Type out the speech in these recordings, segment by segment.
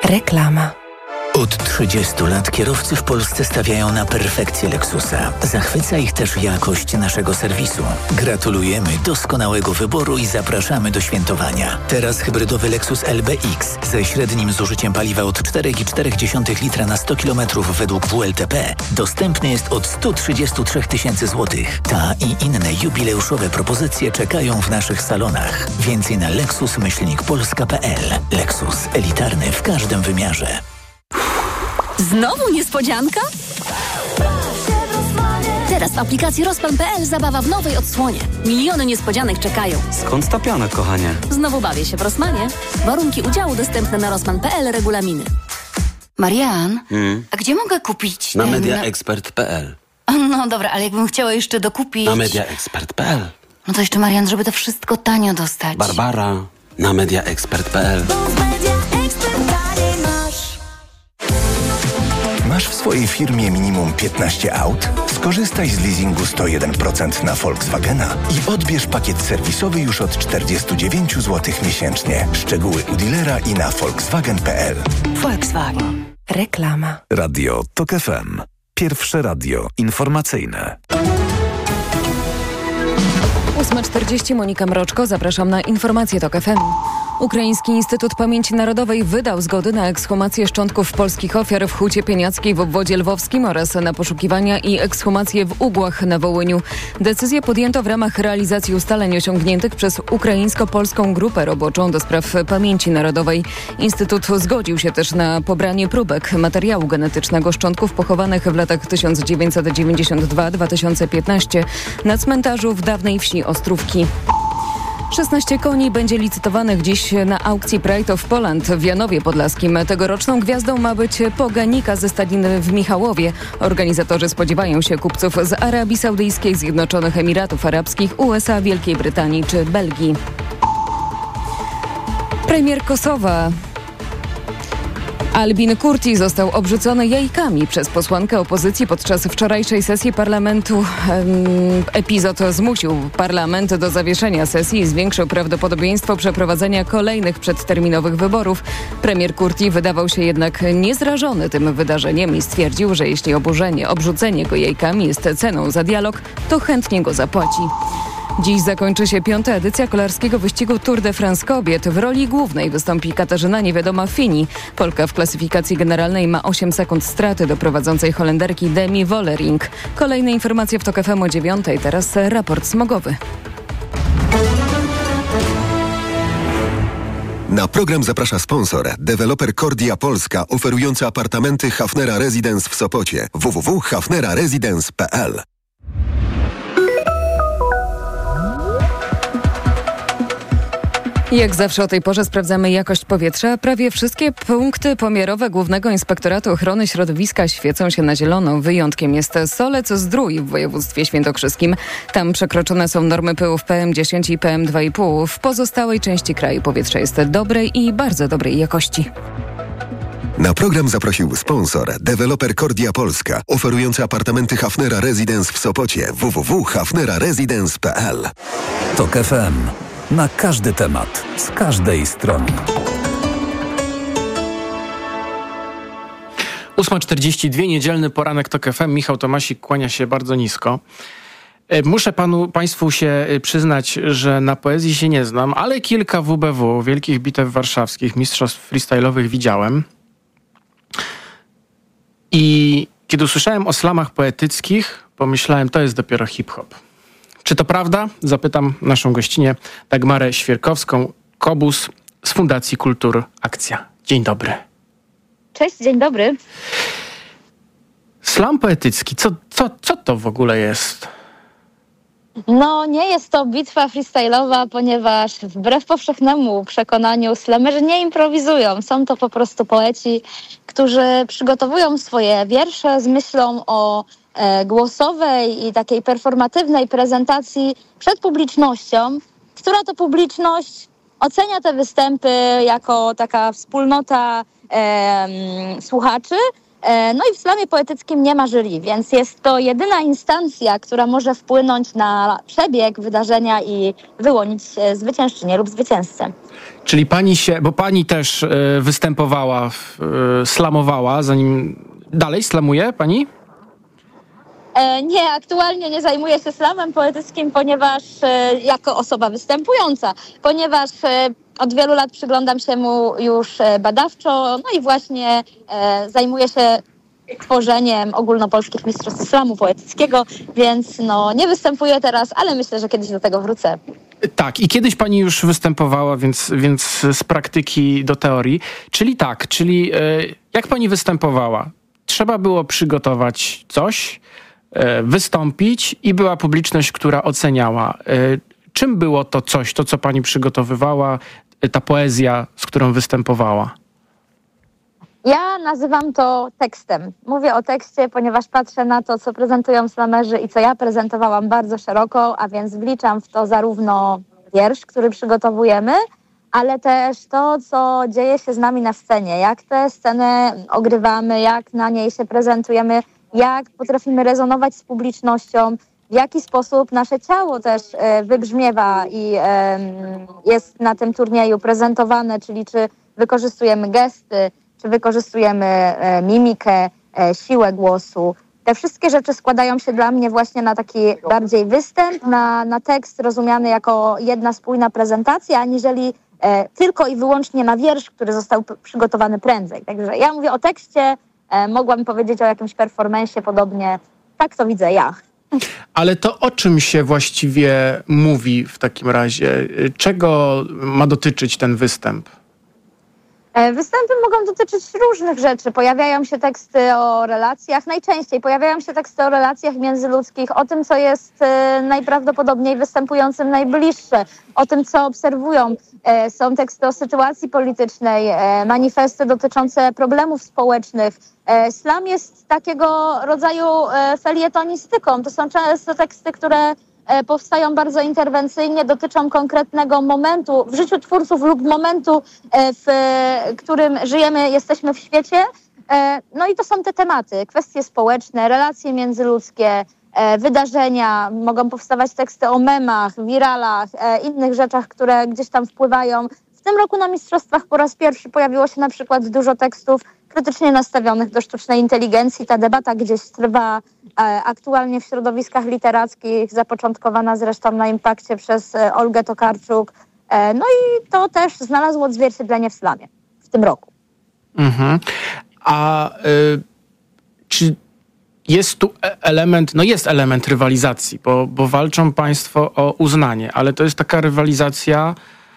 Reklama. Od 30 lat kierowcy w Polsce stawiają na perfekcję Lexusa. Zachwyca ich też jakość naszego serwisu. Gratulujemy doskonałego wyboru i zapraszamy do świętowania. Teraz hybrydowy Lexus LBX ze średnim zużyciem paliwa od 4,4 litra na 100 km według WLTP dostępny jest od 133 000 złotych. Ta i inne jubileuszowe propozycje czekają w naszych salonach. Więcej na lexus-polska.pl. Lexus elitarny w każdym wymiarze. Znowu niespodzianka? Teraz w aplikacji Rosman.pl zabawa w nowej odsłonie. Miliony niespodzianek czekają. Skąd ta piana, kochanie? Znowu bawię się w Rosmanie. Warunki udziału dostępne na Rosman.pl, regulaminy. Marian, a gdzie mogę kupić Na mediaexpert.pl. No dobra, ale jakbym chciała jeszcze dokupić... Na mediaexpert.pl. No to jeszcze, Marian, żeby to wszystko tanio dostać. Barbara, na mediaexpert.pl. Masz w swojej firmie minimum 15 aut? Skorzystaj z leasingu 101% na Volkswagena i odbierz pakiet serwisowy już od 49 zł miesięcznie. Szczegóły u dealera i na volkswagen.pl. Volkswagen. Reklama. Radio TOK FM. Pierwsze radio informacyjne. 8:40, Monika Mroczko, zapraszam na informacje TOK FM. Ukraiński Instytut Pamięci Narodowej wydał zgody na ekshumację szczątków polskich ofiar w Hucie Pieniackiej w obwodzie lwowskim oraz na poszukiwania i ekshumację w Ugłach na Wołyniu. Decyzję podjęto w ramach realizacji ustaleń osiągniętych przez ukraińsko-polską grupę roboczą do spraw pamięci narodowej. Instytut zgodził się też na pobranie próbek materiału genetycznego szczątków pochowanych w latach 1992-2015 na cmentarzu w dawnej wsi Ostrówki. 16 koni będzie licytowanych dziś na aukcji Pride of Poland w Janowie Podlaskim. Tegoroczną gwiazdą ma być Poganika ze stadniny w Michałowie. Organizatorzy spodziewają się kupców z Arabii Saudyjskiej, Zjednoczonych Emiratów Arabskich, USA, Wielkiej Brytanii czy Belgii. Premier Kosowa Albin Kurti został obrzucony jajkami przez posłankę opozycji podczas wczorajszej sesji parlamentu. Epizod zmusił parlament do zawieszenia sesji i zwiększył prawdopodobieństwo przeprowadzenia kolejnych przedterminowych wyborów. Premier Kurti wydawał się jednak niezrażony tym wydarzeniem i stwierdził, że jeśli obrzucenie go jajkami jest ceną za dialog, to chętnie go zapłaci. Dziś zakończy się 5. edycja kolarskiego wyścigu Tour de France kobiet. W roli głównej wystąpi Katarzyna Niewiadoma Fini. Polka w klasyfikacji generalnej ma 8 sekund straty do prowadzącej Holenderki Demi Vollering. Kolejne informacje w TOK FM o 9:00. Teraz raport smogowy. Na program zaprasza sponsor, deweloper Kordia Polska, oferujący apartamenty Hafnera Residence w Sopocie. www.hafneraresidence.pl. Jak zawsze o tej porze sprawdzamy jakość powietrza. Prawie wszystkie punkty pomiarowe Głównego Inspektoratu Ochrony Środowiska świecą się na zielono. Wyjątkiem jest Solec-Zdrój w województwie świętokrzyskim. Tam przekroczone są normy pyłów PM10 i PM2,5. W pozostałej części kraju powietrze jest dobrej i bardzo dobrej jakości. Na program zaprosił sponsor, deweloper Kordia Polska, oferujący apartamenty Hafnera Residence w Sopocie. www.hafneraresidence.pl. TOK FM. Na każdy temat, z każdej strony. 8:42, niedzielny poranek TOK FM. Michał Tomasik kłania się bardzo nisko. Muszę Państwu się przyznać, że na poezji się nie znam, ale kilka WBW, Wielkich Bitew Warszawskich, mistrzostw freestyle'owych widziałem. I kiedy usłyszałem o slamach poetyckich, pomyślałem, to jest dopiero hip-hop. Czy to prawda? Zapytam naszą gościnię Dagmarę Świerkowską-Kobus z Fundacji Kultur Akcja. Dzień dobry. Cześć, dzień dobry. Slam poetycki, co to w ogóle jest? No, nie jest to bitwa freestyle'owa, ponieważ wbrew powszechnemu przekonaniu slamerzy nie improwizują. Są to po prostu poeci, którzy przygotowują swoje wiersze z myślą o głosowej i takiej performatywnej prezentacji przed publicznością, która to publiczność ocenia te występy jako taka wspólnota słuchaczy, No i w slamie poetyckim nie ma jury, więc jest to jedyna instancja, która może wpłynąć na przebieg wydarzenia i wyłonić zwyciężczynię lub zwycięzcę. Czyli bo pani też występowała, slamowała, zanim... Dalej slamuje pani? Nie, aktualnie nie zajmuję się slamem poetyckim, ponieważ jako osoba występująca, ponieważ od wielu lat przyglądam się mu już badawczo, no i właśnie zajmuję się tworzeniem ogólnopolskich mistrzostw slamu poetyckiego, więc nie występuję teraz, ale myślę, że kiedyś do tego wrócę. Tak, i kiedyś pani już występowała, więc z praktyki do teorii. Czyli jak pani występowała? Trzeba było przygotować coś, wystąpić i była publiczność, która oceniała. Czym było to coś, to co pani przygotowywała, ta poezja, z którą występowała? Ja nazywam to tekstem. Mówię o tekście, ponieważ patrzę na to, co prezentują slamerzy i co ja prezentowałam bardzo szeroko, a więc wliczam w to zarówno wiersz, który przygotowujemy, ale też to, co dzieje się z nami na scenie, jak tę scenę ogrywamy, jak na niej się prezentujemy, jak potrafimy rezonować z publicznością, w jaki sposób nasze ciało też wybrzmiewa i jest na tym turnieju prezentowane, czyli czy wykorzystujemy gesty, czy wykorzystujemy mimikę, siłę głosu. Te wszystkie rzeczy składają się dla mnie właśnie na taki bardziej występ, na tekst rozumiany jako jedna spójna prezentacja, aniżeli tylko i wyłącznie na wiersz, który został przygotowany prędzej. Także ja mówię o tekście, mogłam powiedzieć o jakimś performance'ie podobnie. Tak to widzę ja. Ale to o czym się właściwie mówi w takim razie? Czego ma dotyczyć ten występ? Występy mogą dotyczyć różnych rzeczy. Pojawiają się teksty o relacjach, najczęściej pojawiają się teksty o relacjach międzyludzkich, o tym, co jest najprawdopodobniej występującym najbliższe, o tym, co obserwują. Są teksty o sytuacji politycznej, manifesty dotyczące problemów społecznych. Slam jest takiego rodzaju felietonistyką. To są często teksty, które powstają bardzo interwencyjnie, dotyczą konkretnego momentu w życiu twórców lub momentu, w którym żyjemy, jesteśmy w świecie. No i to są te tematy, kwestie społeczne, relacje międzyludzkie, wydarzenia. Mogą powstawać teksty o memach, wiralach, innych rzeczach, które gdzieś tam wpływają. W tym roku na mistrzostwach po raz pierwszy pojawiło się na przykład dużo tekstów krytycznie nastawionych do sztucznej inteligencji. Ta debata gdzieś trwa aktualnie w środowiskach literackich, zapoczątkowana zresztą na Impakcie przez Olgę Tokarczuk. No i to też znalazło odzwierciedlenie w slamie w tym roku. Mhm. A czy jest tu element, jest element rywalizacji, bo walczą państwo o uznanie, ale to jest taka rywalizacja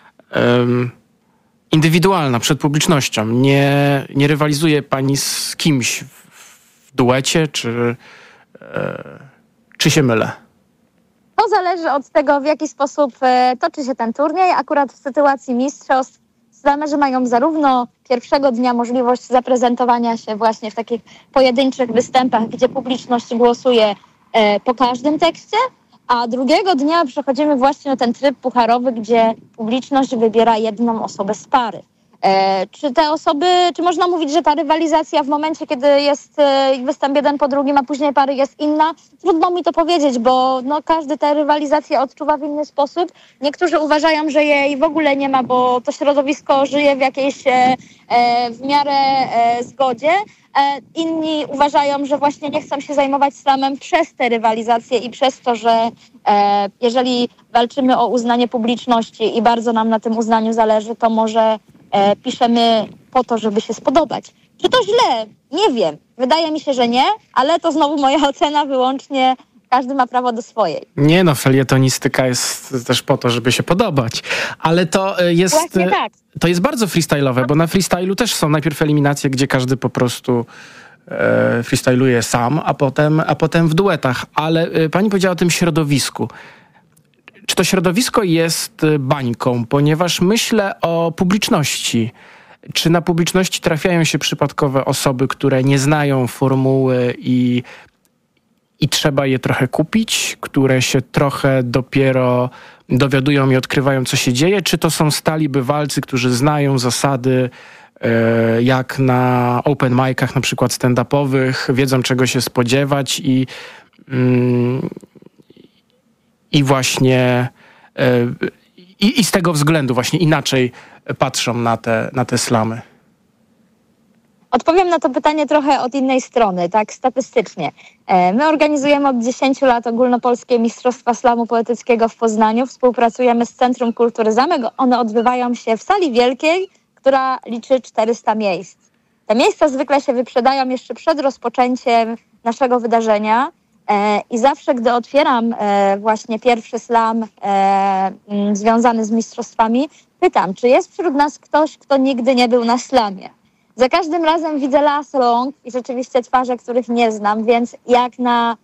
indywidualna, przed publicznością. Nie rywalizuje pani z kimś w duecie, czy się mylę? To zależy od tego, w jaki sposób toczy się ten turniej. Akurat w sytuacji mistrzostw slamerzy mają zarówno pierwszego dnia możliwość zaprezentowania się właśnie w takich pojedynczych występach, gdzie publiczność głosuje po każdym tekście, a drugiego dnia przechodzimy właśnie na ten tryb pucharowy, gdzie publiczność wybiera jedną osobę z pary. Czy można mówić, że ta rywalizacja w momencie, kiedy jest występ jeden po drugim, a później pary jest inna? Trudno mi to powiedzieć, bo każdy tę rywalizację odczuwa w inny sposób. Niektórzy uważają, że jej w ogóle nie ma, bo to środowisko żyje w jakiejś w miarę zgodzie. Inni uważają, że właśnie nie chcą się zajmować slamem przez tę rywalizację i przez to, że jeżeli walczymy o uznanie publiczności i bardzo nam na tym uznaniu zależy, to może piszemy po to, żeby się spodobać. Czy to źle? Nie wiem. Wydaje mi się, że nie, ale to znowu moja ocena wyłącznie. Każdy ma prawo do swojej. Nie felietonistyka jest też po to, żeby się podobać. Ale to jest... Właśnie tak. To jest bardzo freestyle'owe, bo na freestylu też są najpierw eliminacje, gdzie każdy po prostu freestyluje sam, a potem w duetach. Ale pani powiedziała o tym środowisku. Czy to środowisko jest bańką? Ponieważ myślę o publiczności. Czy na publiczności trafiają się przypadkowe osoby, które nie znają formuły i trzeba je trochę kupić, które się trochę dopiero dowiadują i odkrywają, co się dzieje? Czy to są stali bywalcy, którzy znają zasady jak na open micach, na przykład stand-upowych, wiedzą czego się spodziewać i właśnie i z tego względu właśnie inaczej patrzą na te slamy? Odpowiem na to pytanie trochę od innej strony, tak statystycznie. My organizujemy od 10 lat ogólnopolskie Mistrzostwa Slamu Poetyckiego w Poznaniu. Współpracujemy z Centrum Kultury Zamek. One odbywają się w sali wielkiej, która liczy 400 miejsc. Te miejsca zwykle się wyprzedają jeszcze przed rozpoczęciem naszego wydarzenia i zawsze, gdy otwieram właśnie pierwszy slam związany z mistrzostwami, pytam, czy jest wśród nas ktoś, kto nigdy nie był na slamie. Za każdym razem widzę las rąk i rzeczywiście twarze, których nie znam, więc jak na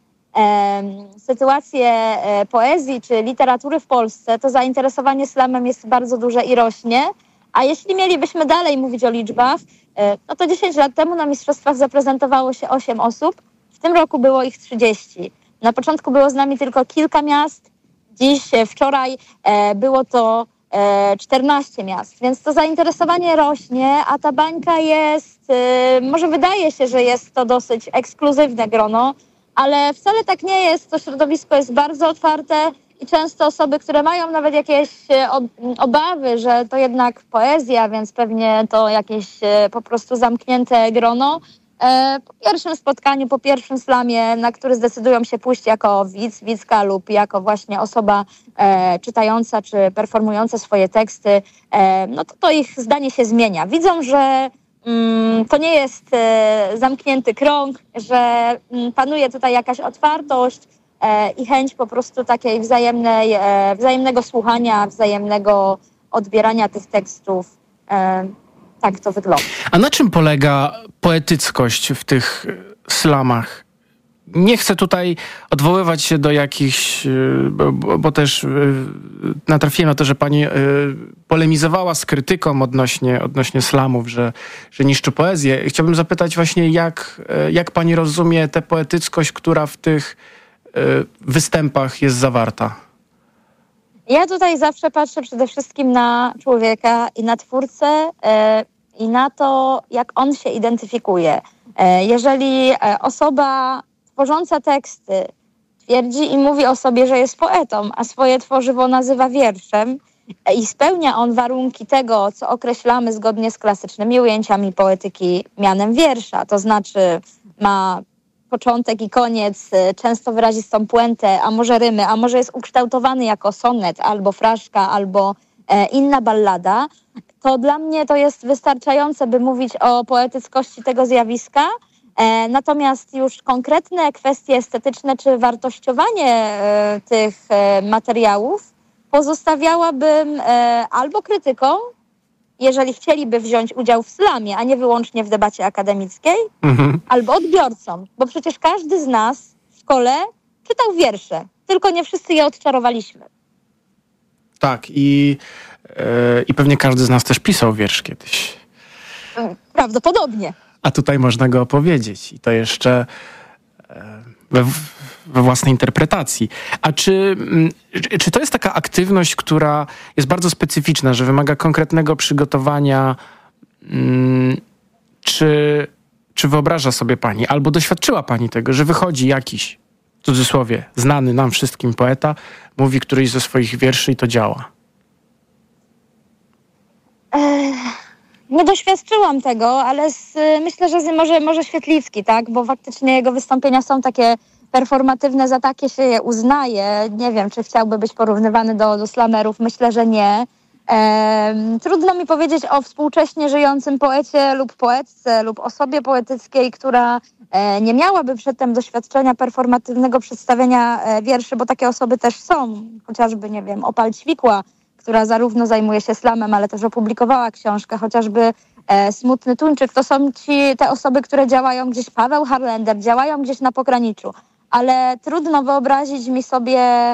sytuację poezji czy literatury w Polsce, to zainteresowanie slamem jest bardzo duże i rośnie. A jeśli mielibyśmy dalej mówić o liczbach, no to 10 lat temu na mistrzostwach zaprezentowało się 8 osób, w tym roku było ich 30. Na początku było z nami tylko kilka miast, wczoraj było to 14 miast, więc to zainteresowanie rośnie, a ta bańka jest, może wydaje się, że jest to dosyć ekskluzywne grono, ale wcale tak nie jest. To środowisko jest bardzo otwarte i często osoby, które mają nawet jakieś obawy, że to jednak poezja, więc pewnie to jakieś po prostu zamknięte grono, po pierwszym spotkaniu, po pierwszym slamie, na który zdecydują się pójść jako widz, widzka lub jako właśnie osoba czytająca czy performująca swoje teksty, no to ich zdanie się zmienia. Widzą, że to nie jest zamknięty krąg, że panuje tutaj jakaś otwartość i chęć po prostu takiej wzajemnego słuchania, wzajemnego odbierania tych tekstów. Tak to wygląda. A na czym polega poetyckość w tych slamach? Nie chcę tutaj odwoływać się do jakichś, bo też natrafiłem na to, że pani polemizowała z krytyką odnośnie slamów, że niszczy poezję. Chciałbym zapytać właśnie, jak pani rozumie tę poetyckość, która w tych występach jest zawarta? Ja tutaj zawsze patrzę przede wszystkim na człowieka i na twórcę i na to, jak on się identyfikuje. Jeżeli osoba tworząca teksty twierdzi i mówi o sobie, że jest poetą, a swoje tworzywo nazywa wierszem i spełnia on warunki tego, co określamy zgodnie z klasycznymi ujęciami poetyki mianem wiersza, to znaczy ma początek i koniec, często wyrazistą puentę, a może rymy, a może jest ukształtowany jako sonet, albo fraszka, albo inna ballada, to dla mnie to jest wystarczające, by mówić o poetyckości tego zjawiska. Natomiast już konkretne kwestie estetyczne czy wartościowanie tych materiałów pozostawiałabym albo krytykom, jeżeli chcieliby wziąć udział w slamie, a nie wyłącznie w debacie akademickiej, albo odbiorcom, bo przecież każdy z nas w szkole czytał wiersze, tylko nie wszyscy je odczarowaliśmy. Tak, i pewnie każdy z nas też pisał wiersz kiedyś. Prawdopodobnie. A tutaj można go opowiedzieć i to jeszcze we własnej interpretacji. A czy to jest taka aktywność, która jest bardzo specyficzna, że wymaga konkretnego przygotowania? Czy wyobraża sobie pani, albo doświadczyła pani tego, że wychodzi jakiś, w cudzysłowie, znany nam wszystkim poeta, mówi któryś ze swoich wierszy i to działa? Nie doświadczyłam tego, ale myślę, że może Świetlicki, tak? Bo faktycznie jego wystąpienia są takie performatywne, za takie się je uznaje. Nie wiem, czy chciałby być porównywany do slamerów. Myślę, że nie. Trudno mi powiedzieć o współcześnie żyjącym poecie lub poetce lub osobie poetyckiej, która nie miałaby przedtem doświadczenia performatywnego przedstawienia wierszy, bo takie osoby też są. Chociażby, nie wiem, Opal Ćwikła, która zarówno zajmuje się slamem, ale też opublikowała książkę, chociażby Smutny Tuńczyk. To są te osoby, które działają gdzieś, Paweł Harlender, działają gdzieś na pograniczu. Ale trudno wyobrazić mi sobie,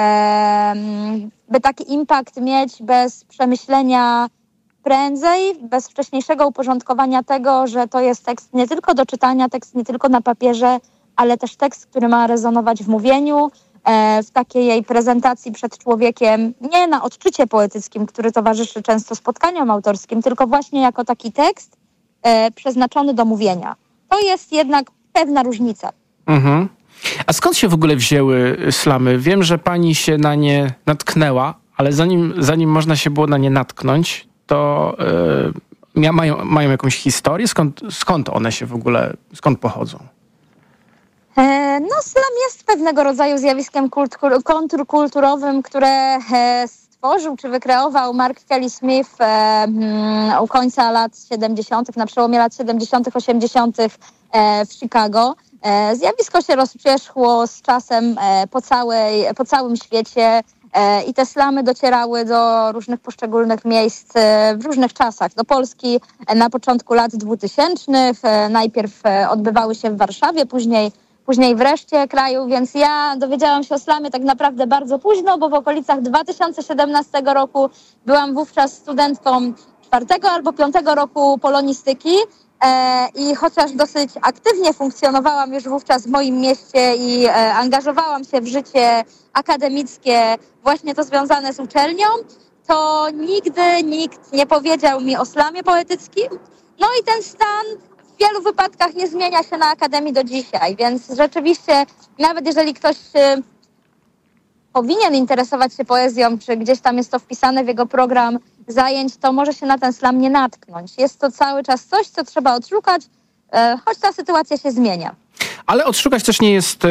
by taki impact mieć bez przemyślenia prędzej, bez wcześniejszego uporządkowania tego, że to jest tekst nie tylko do czytania, tekst nie tylko na papierze, ale też tekst, który ma rezonować w mówieniu, w takiej jej prezentacji przed człowiekiem, nie na odczycie poetyckim, który towarzyszy często spotkaniom autorskim, tylko właśnie jako taki tekst przeznaczony do mówienia. To jest jednak pewna różnica. Mhm. A skąd się w ogóle wzięły slamy? Wiem, że pani się na nie natknęła, ale zanim można się było na nie natknąć, to mają jakąś historię? Skąd one się w ogóle, skąd pochodzą? No, slam jest pewnego rodzaju zjawiskiem kontrkulturowym, które stworzył czy wykreował Mark Kelly Smith u końca lat 70., na przełomie lat 70., 80. w Chicago. Zjawisko się rozpierzchło z czasem po całym świecie i te slamy docierały do różnych poszczególnych miejsc w różnych czasach. Do Polski na początku lat 2000. Najpierw odbywały się w Warszawie, później w reszcie kraju, więc ja dowiedziałam się o slamie tak naprawdę bardzo późno, bo w okolicach 2017 roku byłam wówczas studentką 4. albo 5. roku polonistyki i chociaż dosyć aktywnie funkcjonowałam już wówczas w moim mieście i angażowałam się w życie akademickie, właśnie to związane z uczelnią, to nigdy nikt nie powiedział mi o slamie poetyckim. No i ten stan w wielu wypadkach nie zmienia się na Akademii do dzisiaj, więc rzeczywiście nawet jeżeli ktoś powinien interesować się poezją, czy gdzieś tam jest to wpisane w jego program zajęć, to może się na ten slam nie natknąć. Jest to cały czas coś, co trzeba odszukać, choć ta sytuacja się zmienia. Ale odszukać też nie jest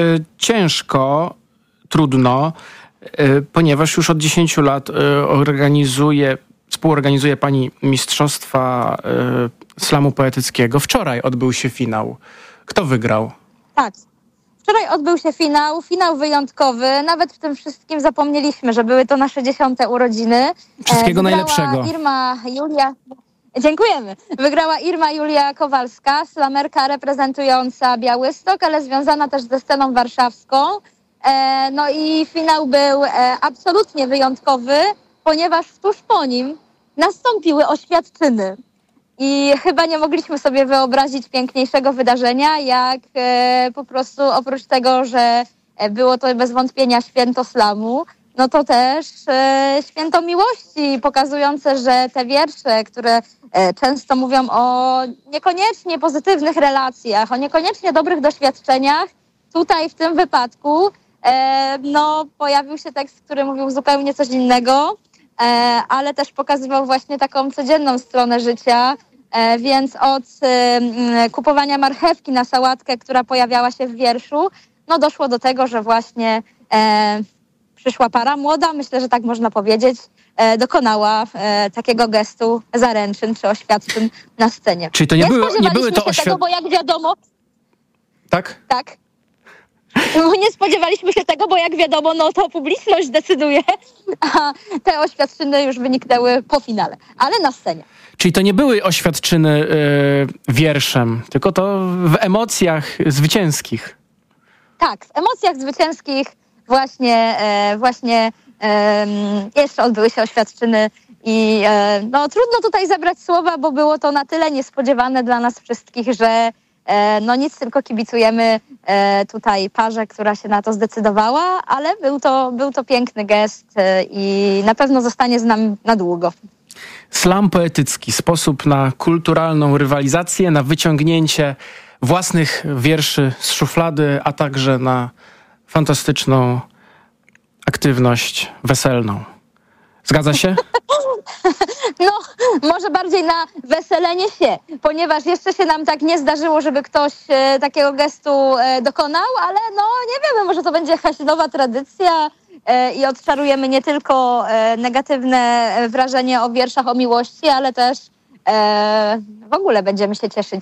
trudno, ponieważ już od 10 lat współorganizuje pani mistrzostwa slamu poetyckiego. Wczoraj odbył się finał. Kto wygrał? Tak. Wczoraj odbył się finał wyjątkowy. Nawet w tym wszystkim zapomnieliśmy, że były to nasze 10. urodziny. Wszystkiego najlepszego. Dziękujemy. Wygrała Irma Julia Kowalska, slamerka reprezentująca Białystok, ale związana też ze sceną warszawską. No i finał był absolutnie wyjątkowy, ponieważ tuż po nim nastąpiły oświadczyny. I chyba nie mogliśmy sobie wyobrazić piękniejszego wydarzenia, jak po prostu oprócz tego, że było to bez wątpienia święto slamu, no to też święto miłości, pokazujące, że te wiersze, które często mówią o niekoniecznie pozytywnych relacjach, o niekoniecznie dobrych doświadczeniach, tutaj w tym wypadku no, pojawił się tekst, który mówił zupełnie coś innego, ale też pokazywał właśnie taką codzienną stronę życia, więc od kupowania marchewki na sałatkę, która pojawiała się w wierszu, no doszło do tego, że właśnie przyszła para młoda, myślę, że tak można powiedzieć, dokonała takiego gestu zaręczyn czy oświadczyn na scenie. Czyli to nie były to tego, bo jak wiadomo... Tak? Tak. Nie spodziewaliśmy się tego, bo jak wiadomo, no to publiczność decyduje, a te oświadczyny już wyniknęły po finale, ale na scenie. Czyli to nie były oświadczyny wierszem, tylko to w emocjach zwycięskich. Tak, w emocjach zwycięskich właśnie jeszcze odbyły się oświadczyny i no trudno tutaj zabrać słowa, bo było to na tyle niespodziewane dla nas wszystkich, że no nic, tylko kibicujemy tutaj parze, która się na to zdecydowała, ale był to piękny gest i na pewno zostanie z nami na długo. Slam poetycki, sposób na kulturalną rywalizację, na wyciągnięcie własnych wierszy z szuflady, a także na fantastyczną aktywność weselną. Zgadza się? No, może bardziej na weselenie się, ponieważ jeszcze się nam tak nie zdarzyło, żeby ktoś takiego gestu dokonał, ale no nie wiemy, może to będzie jakaś nowa tradycja i odczarujemy nie tylko negatywne wrażenie o wierszach o miłości, ale też w ogóle będziemy się cieszyć